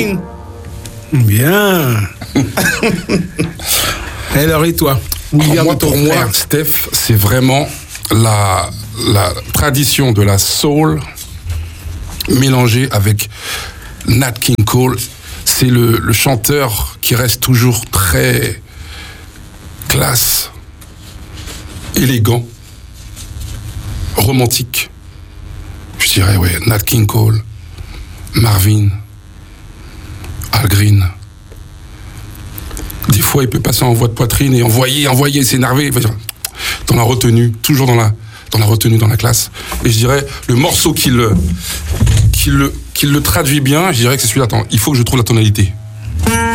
mine. Bien. Et alors, et toi? Pour moi, Steph, c'est vraiment la tradition de la soul mélangée avec Nat King Cole. C'est le chanteur qui reste toujours très classe, élégant, romantique. Je dirais, ouais, Nat King Cole, Marvin, Al Green. Des fois, il peut passer en voix de poitrine et envoyer, s'énerver. Dans la retenue, toujours dans la retenue, dans la classe. Et je dirais, le morceau qui le traduit bien, je dirais que c'est celui-là. Attends, il faut que je trouve la tonalité.